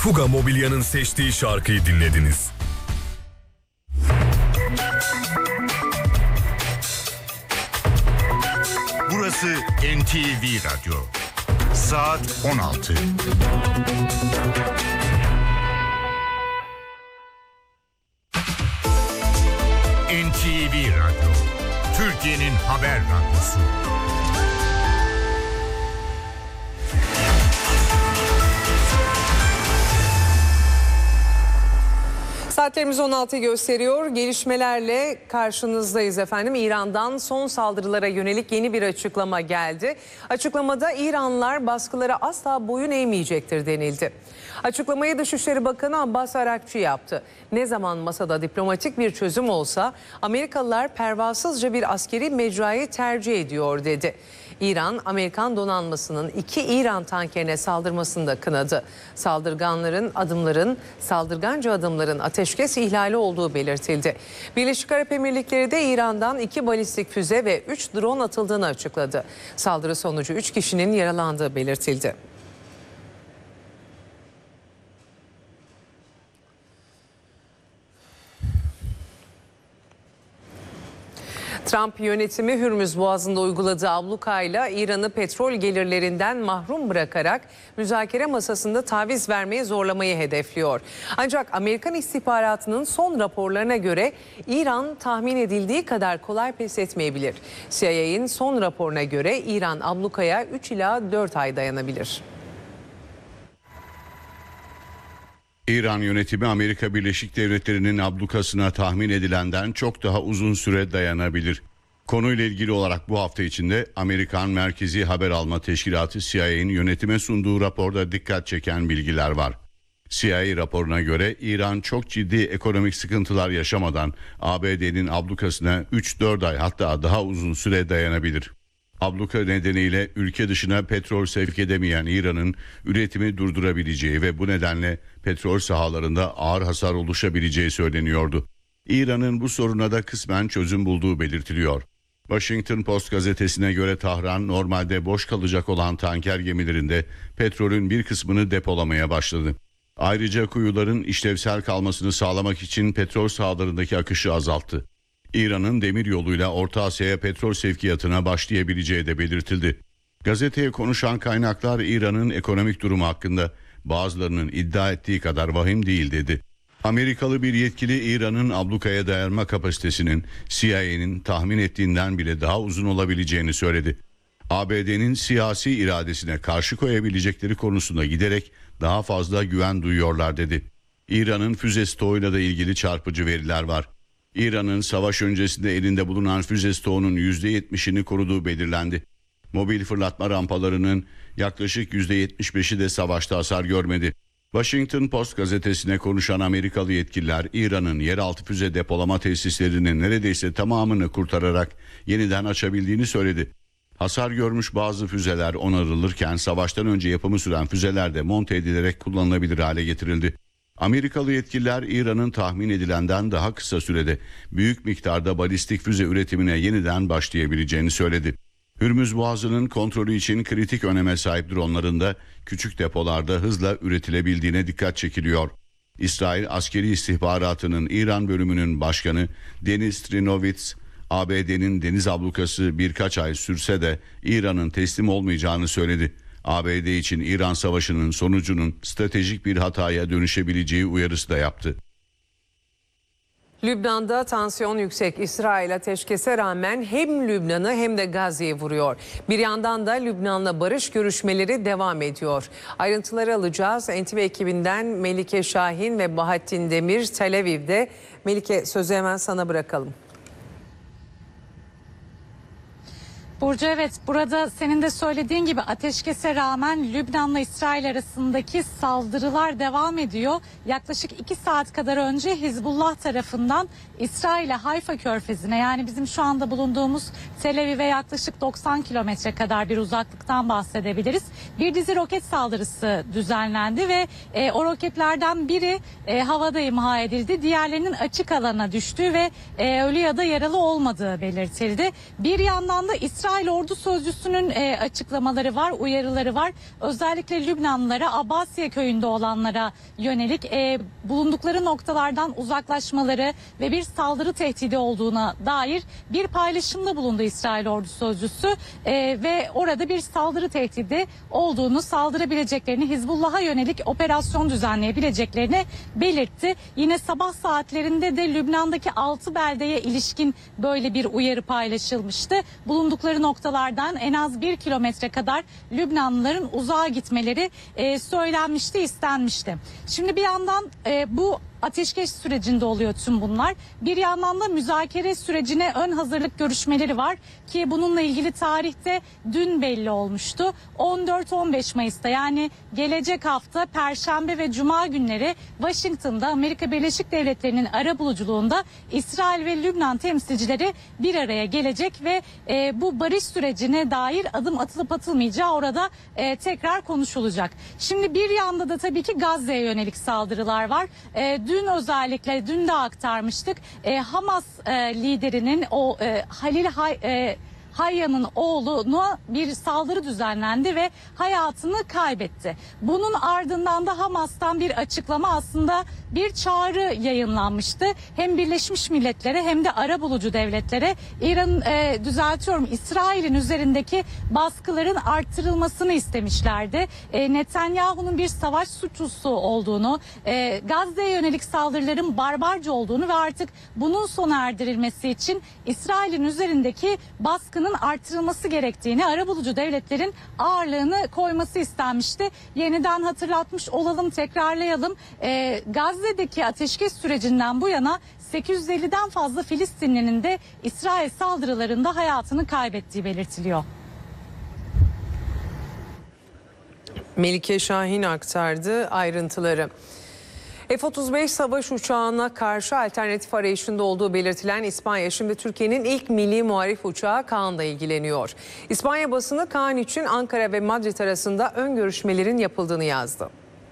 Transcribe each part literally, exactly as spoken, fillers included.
Puga Mobilya'nın seçtiği şarkıyı dinlediniz. Burası N T V Radyo. Saat on altı. N T V Radyo, Türkiye'nin haber radyosu. Saatlerimiz on altıyı gösteriyor. Gelişmelerle karşınızdayız efendim. İran'dan son saldırılara yönelik yeni bir açıklama geldi. Açıklamada İranlılar baskılara asla boyun eğmeyecektir denildi. Açıklamayı Dışişleri Bakanı Abbas Arakçı yaptı. Ne zaman masada diplomatik bir çözüm olsa Amerikalılar pervasızca bir askeri mecrayı tercih ediyor dedi. İran, Amerikan donanmasının iki İran tankerine saldırmasını da kınadı. Saldırganların adımların, saldırganca adımların ateşkes ihlali olduğu belirtildi. Birleşik Arap Emirlikleri de İran'dan iki balistik füze ve üç drone atıldığını açıkladı. Saldırı sonucu üç kişinin yaralandığı belirtildi. Trump yönetimi Hürmüz Boğazı'nda uyguladığı ablukayla İran'ı petrol gelirlerinden mahrum bırakarak müzakere masasında taviz vermeye zorlamayı hedefliyor. Ancak Amerikan istihbaratının son raporlarına göre İran tahmin edildiği kadar kolay pes etmeyebilir. C I A'nin son raporuna göre İran ablukaya üç ila dört ay dayanabilir. İran yönetimi Amerika Birleşik Devletleri'nin ablukasına tahmin edilenden çok daha uzun süre dayanabilir. Konuyla ilgili olarak bu hafta içinde Amerikan Merkezi Haber Alma Teşkilatı C I A'nin yönetime sunduğu raporda dikkat çeken bilgiler var. C I A raporuna göre İran çok ciddi ekonomik sıkıntılar yaşamadan A B D'nin ablukasına üç dört ay hatta daha uzun süre dayanabilir. Abluka nedeniyle ülke dışına petrol sevk edemeyen İran'ın üretimi durdurabileceği ve bu nedenle petrol sahalarında ağır hasar oluşabileceği söyleniyordu. İran'ın bu soruna da kısmen çözüm bulduğu belirtiliyor. Washington Post gazetesine göre Tahran normalde boş kalacak olan tanker gemilerinde petrolün bir kısmını depolamaya başladı. Ayrıca kuyuların işlevsel kalmasını sağlamak için petrol sahalarındaki akışı azalttı. İran'ın demir yoluyla Orta Asya'ya petrol sevkiyatına başlayabileceği de belirtildi. Gazeteye konuşan kaynaklar İran'ın ekonomik durumu hakkında bazılarının iddia ettiği kadar vahim değil dedi. Amerikalı bir yetkili İran'ın ablukaya dayanma kapasitesinin C I A'nin tahmin ettiğinden bile daha uzun olabileceğini söyledi. A B D'nin siyasi iradesine karşı koyabilecekleri konusunda giderek daha fazla güven duyuyorlar dedi. İran'ın füze stoğuyla da ilgili çarpıcı veriler var. İran'ın savaş öncesinde elinde bulunan füze stoğunun yüzde yetmişini koruduğu belirlendi. Mobil fırlatma rampalarının yaklaşık yüzde yetmiş beşi de savaşta hasar görmedi. Washington Post gazetesine konuşan Amerikalı yetkililer İran'ın yeraltı füze depolama tesislerinin neredeyse tamamını kurtararak yeniden açabildiğini söyledi. Hasar görmüş bazı füzeler onarılırken savaştan önce yapımı süren füzeler de monte edilerek kullanılabilir hale getirildi. Amerikalı yetkililer İran'ın tahmin edilenden daha kısa sürede büyük miktarda balistik füze üretimine yeniden başlayabileceğini söyledi. Hürmüz Boğazı'nın kontrolü için kritik öneme sahip dronların da küçük depolarda hızla üretilebildiğine dikkat çekiliyor. İsrail Askeri İstihbaratı'nın İran bölümünün başkanı Deniz Trinovitz, A B D'nin deniz ablukası birkaç ay sürse de İran'ın teslim olmayacağını söyledi. A B D için İran Savaşı'nın sonucunun stratejik bir hataya dönüşebileceği uyarısı da yaptı. Lübnan'da tansiyon yüksek. İsrail ateşkese rağmen hem Lübnan'ı hem de Gazze'yi vuruyor. Bir yandan da Lübnan'la barış görüşmeleri devam ediyor. Ayrıntıları alacağız. N T V ekibinden Melike Şahin ve Bahattin Demir Tel Aviv'de. Melike, sözü hemen sana bırakalım. Burcu, evet, burada senin de söylediğin gibi ateşkese rağmen Lübnan'la İsrail arasındaki saldırılar devam ediyor. Yaklaşık iki saat kadar önce Hizbullah tarafından İsrail'e Hayfa Körfezi'ne, yani bizim şu anda bulunduğumuz Tel Aviv'e yaklaşık doksan kilometre kadar bir uzaklıktan bahsedebiliriz. Bir dizi roket saldırısı düzenlendi ve e, o roketlerden biri e, havada imha edildi. Diğerlerinin açık alana düştüğü ve e, ölü ya da yaralı olmadığı belirtildi. Bir yandan da İsrail İsrail Ordu Sözcüsü'nün e, açıklamaları var, uyarıları var. Özellikle Lübnanlılara, Abbasiye köyünde olanlara yönelik e, bulundukları noktalardan uzaklaşmaları ve bir saldırı tehdidi olduğuna dair bir paylaşımda bulundu İsrail Ordu Sözcüsü e, ve orada bir saldırı tehdidi olduğunu, saldırabileceklerini, Hizbullah'a yönelik operasyon düzenleyebileceklerini belirtti. Yine sabah saatlerinde de Lübnan'daki altı beldeye ilişkin böyle bir uyarı paylaşılmıştı. Bulundukları noktalardan en az bir kilometre kadar Lübnanlıların uzağa gitmeleri e, söylenmişti, istenmişti. Şimdi bir yandan e, bu ateşkes sürecinde oluyor tüm bunlar. Bir yandan da müzakere sürecine ön hazırlık görüşmeleri var ki bununla ilgili tarihte dün belli olmuştu. on dört on beş Mayıs'ta, yani gelecek hafta Perşembe ve Cuma günleri Washington'da Amerika Birleşik Devletleri'nin arabuluculuğunda İsrail ve Lübnan temsilcileri bir araya gelecek ve e, bu barış sürecine dair adım atılıp atılmayacağı orada e, tekrar konuşulacak. Şimdi bir yanda da tabii ki Gazze'ye yönelik saldırılar var. E, Dün özellikle dün de aktarmıştık. E, Hamas e, liderinin o e, Halil Hay, e, Hayya'nın oğluna bir saldırı düzenlendi ve hayatını kaybetti. Bunun ardından da Hamas'tan bir açıklama, aslında bir çağrı yayınlanmıştı. Hem Birleşmiş Milletler'e hem de arabulucu devletlere İran e, düzeltiyorum İsrail'in üzerindeki baskıların arttırılmasını istemişlerdi. E, Netanyahu'nun bir savaş suçlusu olduğunu, e, Gazze'ye yönelik saldırıların barbarca olduğunu ve artık bunun sona erdirilmesi için İsrail'in üzerindeki baskının artırılması gerektiğini, arabulucu devletlerin ağırlığını koyması istenmişti. Yeniden hatırlatmış olalım, tekrarlayalım. E, Gazze'deki ateşkes sürecinden bu yana sekiz yüz elliden fazla Filistinlinin de İsrail saldırılarında hayatını kaybettiği belirtiliyor. Melike Şahin aktardı ayrıntıları. F otuz beş savaş uçağına karşı alternatif arayışında olduğu belirtilen İspanya şimdi Türkiye'nin ilk milli muharip uçağı Kaan'la ilgileniyor. İspanya basını Kaan için Ankara ve Madrid arasında ön görüşmelerin yapıldığını yazdı.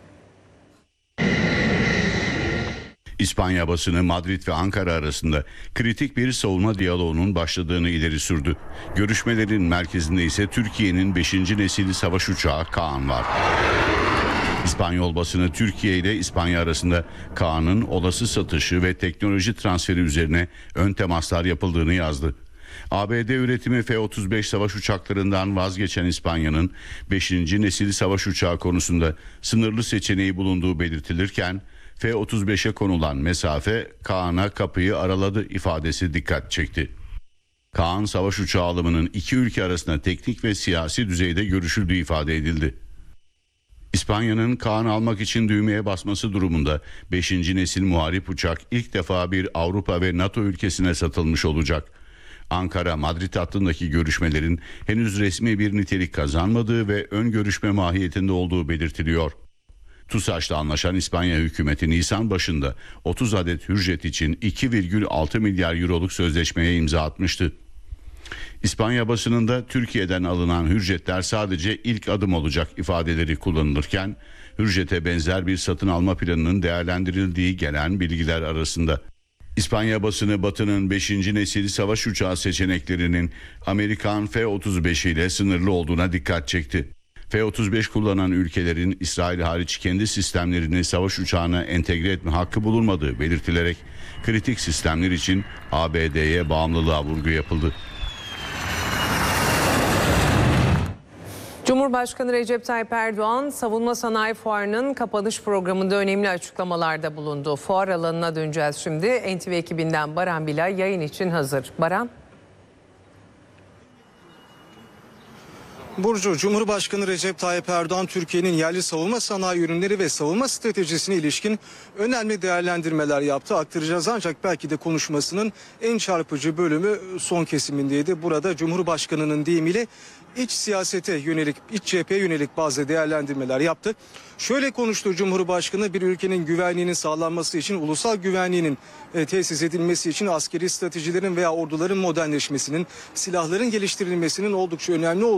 İspanya basını Madrid ve Ankara arasında kritik bir savunma diyaloğunun başladığını ileri sürdü. Görüşmelerin merkezinde ise Türkiye'nin beşinci nesil savaş uçağı Kaan var. İspanyol basını Türkiye ile İspanya arasında Kaan'ın olası satışı ve teknoloji transferi üzerine ön temaslar yapıldığını yazdı. A B D üretimi F otuz beş savaş uçaklarından vazgeçen İspanya'nın beşinci nesil savaş uçağı konusunda sınırlı seçeneği bulunduğu belirtilirken F otuz beşe konulan mesafe Kaan'a kapıyı araladı ifadesi dikkat çekti. Kaan savaş uçağı alımının iki ülke arasında teknik ve siyasi düzeyde görüşüldüğü ifade edildi. İspanya'nın Kaan almak için düğmeye basması durumunda beşinci nesil muharip uçak ilk defa bir Avrupa ve NATO ülkesine satılmış olacak. Ankara-Madrid hattındaki görüşmelerin henüz resmi bir nitelik kazanmadığı ve ön görüşme mahiyetinde olduğu belirtiliyor. TUSAŞ'la anlaşan İspanya hükümeti Nisan başında otuz adet Hürjet için iki virgül altı milyar euroluk sözleşmeye imza atmıştı. İspanya basınında Türkiye'den alınan Hürjetler sadece ilk adım olacak ifadeleri kullanılırken Hürjet'e benzer bir satın alma planının değerlendirildiği gelen bilgiler arasında. İspanya basını Batı'nın beşinci nesil savaş uçağı seçeneklerinin Amerikan F otuz beş ile sınırlı olduğuna dikkat çekti. F otuz beş kullanan ülkelerin İsrail hariç kendi sistemlerini savaş uçağına entegre etme hakkı bulunmadığı belirtilerek kritik sistemler için A B D'ye bağımlılığa vurgu yapıldı. Cumhurbaşkanı Recep Tayyip Erdoğan Savunma Sanayi Fuarı'nın kapanış programında önemli açıklamalarda bulundu. Fuar alanına döneceğiz şimdi. N T V ekibinden Baran Bilay yayın için hazır. Baran. Burcu, Cumhurbaşkanı Recep Tayyip Erdoğan Türkiye'nin yerli savunma sanayi ürünleri ve savunma stratejisine ilişkin önemli değerlendirmeler yaptı. Aktaracağız ancak belki de konuşmasının en çarpıcı bölümü son kesimindeydi. Burada Cumhurbaşkanı'nın deyimiyle iç siyasete yönelik, iç cepheye yönelik bazı değerlendirmeler yaptı. Şöyle konuştu Cumhurbaşkanı, bir ülkenin güvenliğinin sağlanması için, ulusal güvenliğinin e, tesis edilmesi için askeri stratejilerin veya orduların modernleşmesinin, silahların geliştirilmesinin oldukça önemli olduğunu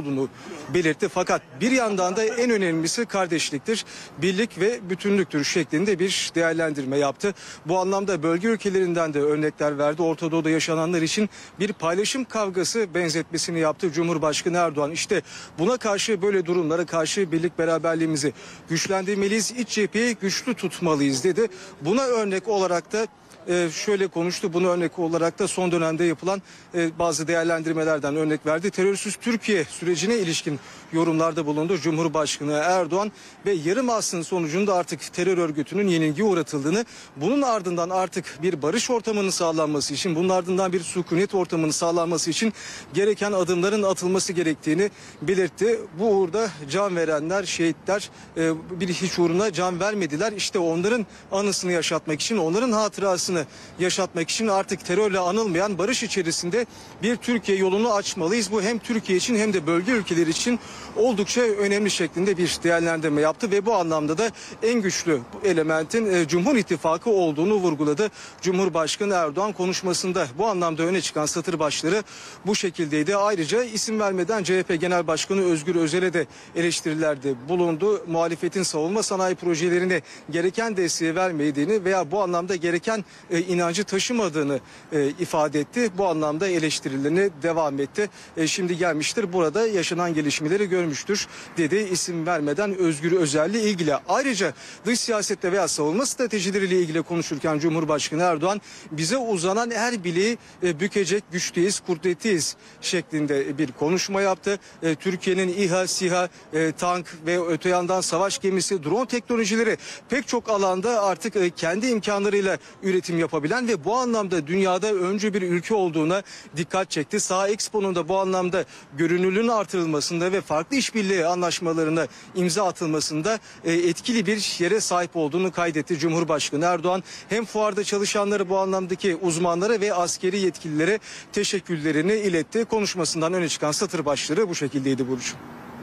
belirtti. Fakat bir yandan da en önemlisi kardeşliktir, birlik ve bütünlüktür şeklinde bir değerlendirme yaptı. Bu anlamda bölge ülkelerinden de örnekler verdi. Orta Doğu'da yaşananlar için bir paylaşım kavgası benzetmesini yaptı Cumhurbaşkanı Erdoğan. İşte buna karşı, böyle durumlara karşı birlik beraberliğimizi güçlendirmeliyiz, iç cepheyi güçlü tutmalıyız dedi. Buna örnek olarak da Ee, şöyle konuştu. Bunu örnek olarak da son dönemde yapılan e, bazı değerlendirmelerden örnek verdi. Terörsüz Türkiye sürecine ilişkin yorumlarda bulundu Cumhurbaşkanı Erdoğan ve yarım asrın sonucunda artık terör örgütünün yenilgiye uğratıldığını, bunun ardından artık bir barış ortamının sağlanması için, bunun ardından bir sükunet ortamının sağlanması için gereken adımların atılması gerektiğini belirtti. Bu uğurda can verenler, şehitler e, bir hiç uğruna can vermediler. İşte onların anısını yaşatmak için, onların hatırasını yaşatmak için artık terörle anılmayan barış içerisinde bir Türkiye yolunu açmalıyız. Bu hem Türkiye için hem de bölge ülkeleri için oldukça önemli şeklinde bir değerlendirme yaptı ve bu anlamda da en güçlü elementin e, Cumhur İttifakı olduğunu vurguladı. Cumhurbaşkanı Erdoğan konuşmasında bu anlamda öne çıkan satır başları bu şekildeydi. Ayrıca isim vermeden C H P Genel Başkanı Özgür Özel'e de eleştirilerde bulundu. Muhalefetin savunma sanayi projelerine gereken desteği vermediğini veya bu anlamda gereken e, inancı taşımadığını e, ifade etti. Bu anlamda eleştirilerine devam etti. E, şimdi gelmiştir, burada yaşanan gelişmeleri görmüştür dedi, isim vermeden Özgür Özel'le ilgili. Ayrıca dış siyasette veya savunma stratejileriyle ilgili konuşurken Cumhurbaşkanı Erdoğan bize uzanan her bileği e, bükecek güçteyiz, kudretliyiz şeklinde bir konuşma yaptı. E, Türkiye'nin İHA, SİHA, e, tank ve öte yandan savaş gemisi, drone teknolojileri pek çok alanda artık e, kendi imkanlarıyla üretim yapabilen ve bu anlamda dünyada öncü bir ülke olduğuna dikkat çekti. Saha Expo'nun da bu anlamda görünürlüğün artırılmasında ve farklı işbirliği anlaşmalarına imza atılmasında e, etkili bir yere sahip olduğunu kaydetti Cumhurbaşkanı Erdoğan. Hem fuarda çalışanları, bu anlamdaki uzmanlara ve askeri yetkililere teşekkürlerini iletti. Konuşmasından öne çıkan satır başları bu şekildeydi Burcu.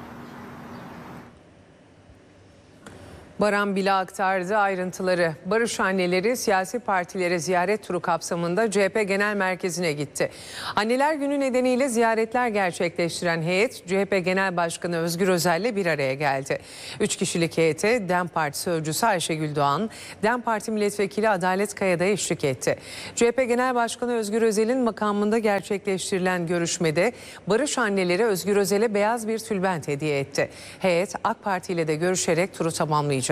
Baran Bila aktardı ayrıntıları. Barış anneleri siyasi partilere ziyaret turu kapsamında C H P Genel Merkezi'ne gitti. Anneler Günü nedeniyle ziyaretler gerçekleştiren heyet C H P Genel Başkanı Özgür Özel'le bir araya geldi. Üç kişilik heyete DEM Parti Sözcüsü Ayşegül Doğan, DEM Parti Milletvekili Adalet Kaya da eşlik etti. C H P Genel Başkanı Özgür Özel'in makamında gerçekleştirilen görüşmede Barış anneleri Özgür Özel'e beyaz bir tülbent hediye etti. Heyet AK Parti ile de görüşerek turu tamamlayacak.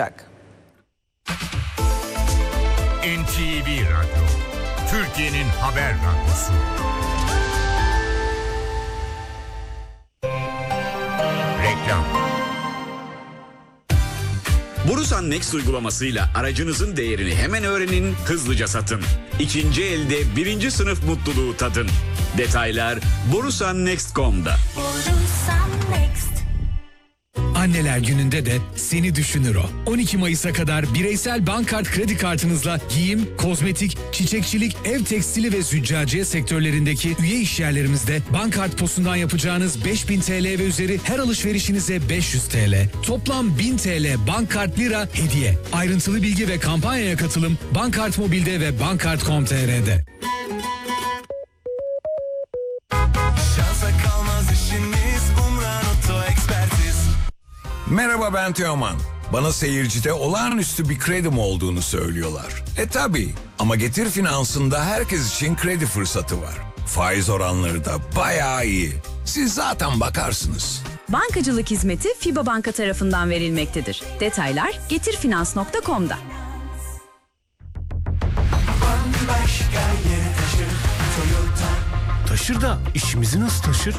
N T V Radyo, Türkiye'nin haber radyosu. Reklam. Borusan Next uygulamasıyla aracınızın değerini hemen öğrenin, hızlıca satın. İkinci elde birinci sınıf mutluluğu tadın. Detaylar borusan next nokta com'da. Borusan Next. Anneler Günü'nde de seni düşünür o. on iki Mayıs'a kadar bireysel Bankart kredi kartınızla giyim, kozmetik, çiçekçilik, ev tekstili ve züccaciye sektörlerindeki üye işyerlerimizde Bankart posundan yapacağınız beş bin T L ve üzeri her alışverişinize beş yüz T L. Toplam bin T L Bankart lira hediye. Ayrıntılı bilgi ve kampanyaya katılım Bankart Mobil'de ve bankart nokta com nokta t r'de. Merhaba, ben Teoman. Bana seyircide olağanüstü bir kredim olduğunu söylüyorlar. E tabii, ama Getir Finans'ında herkes için kredi fırsatı var. Faiz oranları da bayağı iyi. Siz zaten bakarsınız. Bankacılık hizmeti FİBA Banka tarafından verilmektedir. Detaylar getir finans nokta com'da. Taşır da işimizi nasıl taşır?